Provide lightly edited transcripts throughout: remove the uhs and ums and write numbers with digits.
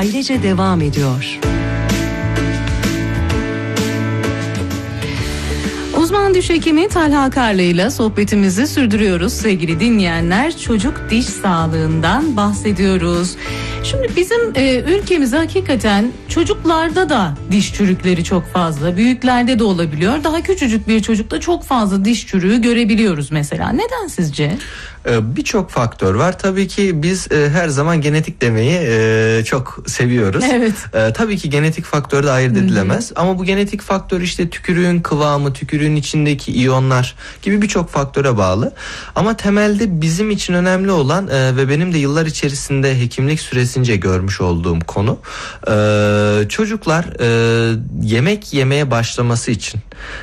ailece devam ediyor. Uzman diş hekimi Talha Karlı ile sohbetimizi sürdürüyoruz sevgili dinleyenler. Çocuk diş sağlığından bahsediyoruz. Şimdi bizim ülkemizde hakikaten çocuklarda da diş çürükleri çok fazla, büyüklerde de olabiliyor. Daha küçücük bir çocukta çok fazla diş çürüğü görebiliyoruz mesela. Neden sizce? Birçok faktör var. Tabii ki biz her zaman genetik demeyi çok seviyoruz. Evet. Tabii ki genetik faktör de ayırt edilemez. Ama bu genetik faktör işte tükürüğün kıvamı, tükürüğün içindeki iyonlar gibi birçok faktöre bağlı. Ama temelde bizim için önemli olan ve benim de yıllar içerisinde hekimlik süresince görmüş olduğum konu, çocuklar yemek yemeye başlaması için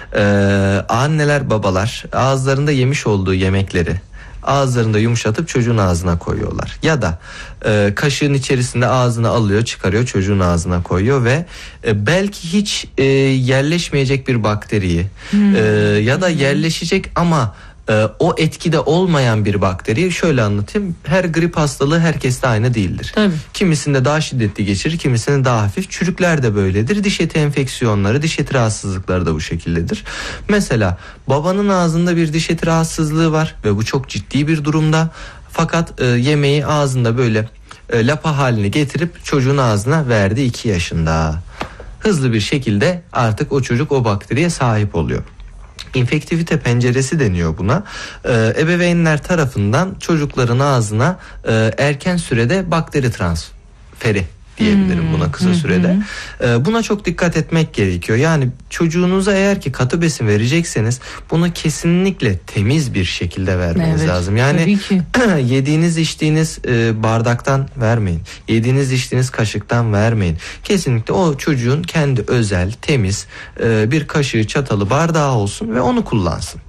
anneler babalar ağızlarında yemiş olduğu yemekleri ağızlarında yumuşatıp çocuğun ağzına koyuyorlar. Ya da kaşığın içerisinde ağzına alıyor, çıkarıyor, çocuğun ağzına koyuyor ve belki hiç yerleşmeyecek bir bakteriyi ya da yerleşecek ama o etkide olmayan bir bakteriyi şöyle anlatayım. Her grip hastalığı herkeste aynı değildir. Tabii. Kimisinde daha şiddetli geçirir, kimisinde daha hafif. Çürükler de böyledir. Diş eti enfeksiyonları, diş eti rahatsızlıkları da bu şekildedir. Mesela babanın ağzında bir diş eti rahatsızlığı var ve bu çok ciddi bir durumda. Fakat yemeği ağzında böyle lapa haline getirip çocuğun ağzına verdi 2 yaşında. Hızlı bir şekilde artık o çocuk o bakteriye sahip oluyor. İnfektivite penceresi deniyor buna. Ebeveynler tarafından çocukların ağzına erken sürede bakteri transferi diyebilirim buna kısa sürede. Buna çok dikkat etmek gerekiyor. Yani çocuğunuza eğer ki katı besin verecekseniz bunu kesinlikle temiz bir şekilde vermeniz lazım. Yani yediğiniz içtiğiniz bardaktan vermeyin. Yediğiniz içtiğiniz kaşıktan vermeyin. Kesinlikle o çocuğun kendi özel temiz bir kaşığı, çatalı, bardağı olsun ve onu kullansın.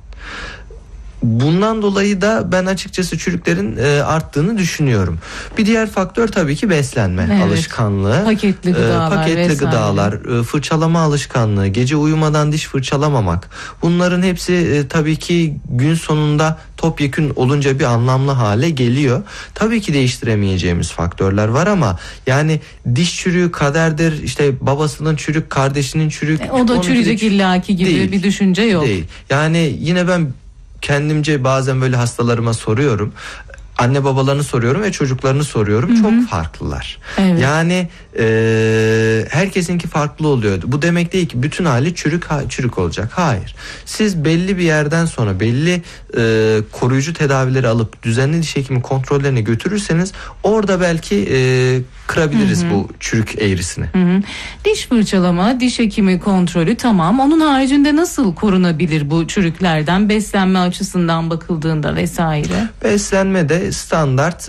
Bundan dolayı da ben açıkçası çürüklerin arttığını düşünüyorum. Bir diğer faktör tabii ki beslenme alışkanlığı. Paketli gıdalar, fırçalama alışkanlığı, gece uyumadan diş fırçalamamak. Bunların hepsi tabii ki gün sonunda topyekün olunca bir anlamlı hale geliyor. Tabii ki değiştiremeyeceğimiz faktörler var ama yani diş çürüğü kaderdir, işte babasının çürük, kardeşinin çürük. O da çürüyecek illaki gibi değil, bir düşünce yok. Değil. Yani yine ben kendimce bazen böyle hastalarıma soruyorum. Anne babalarını soruyorum ve çocuklarını soruyorum. Çok farklılar. Evet. Yani herkesinki farklı oluyor. Bu demek değil ki bütün aile çürük olacak. Hayır. Siz belli bir yerden sonra belli koruyucu tedavileri alıp düzenli diş hekimi kontrollerine götürürseniz orada belki kırabiliriz bu çürük eğrisini. Diş fırçalama, diş hekimi kontrolü tamam. Onun haricinde nasıl korunabilir bu çürüklerden, beslenme açısından bakıldığında vesaire? Beslenme de standart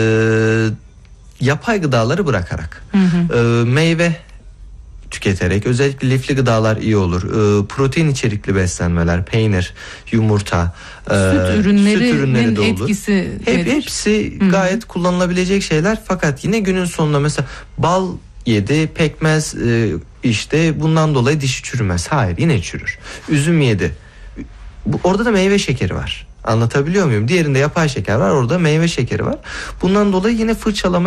yapay gıdaları bırakarak, meyve tüketerek, özellikle lifli gıdalar iyi olur. Protein içerikli beslenmeler, peynir, yumurta, süt ürünleri de olur. Etkisi hepsi gayet kullanılabilecek şeyler. Fakat yine günün sonunda mesela bal yedi, pekmez işte bundan dolayı dişi çürümez. Hayır, yine çürür. Üzüm yedi. Orada da meyve şekeri var. Anlatabiliyor muyum? Diğerinde yapay şeker var, orada meyve şekeri var. Bundan dolayı yine fırçalama